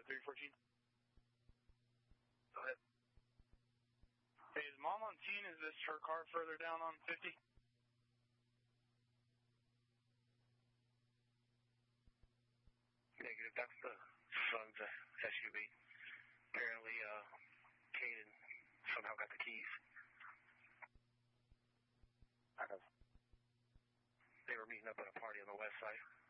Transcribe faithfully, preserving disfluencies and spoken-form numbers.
three fourteen. Go ahead. Hey, is Mom on scene? Is this her car further down on fifty? Negative. That's the son's S U V. Apparently, uh, Caden somehow got the keys. They were meeting up at a party on the west side.